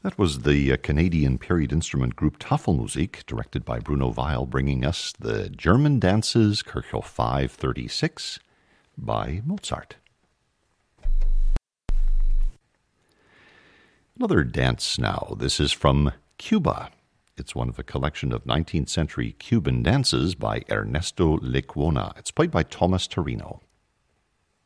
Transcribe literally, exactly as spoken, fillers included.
That was the uh, Canadian period instrument group Tafelmusik, directed by Bruno Weil, bringing us the German dances, Kirchhoff five thirty-six, by Mozart. Another dance now. This is from Cuba. It's one of a collection of nineteenth century Cuban dances by Ernesto Lecuona. It's played by Thomas Torino.